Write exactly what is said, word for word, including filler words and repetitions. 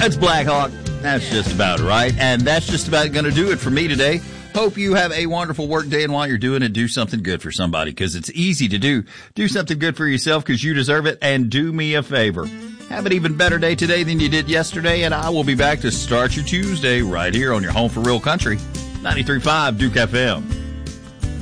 That's Black Hawk. That's just about right. And that's just about going to do it for me today. Hope you have a wonderful work day, and while you're doing it, do something good for somebody, because it's easy to do. Do something good for yourself because you deserve it, and do me a favor. Have an even better day today than you did yesterday, and I will be back to start your Tuesday right here on your home for real country, ninety-three point five Duke F M.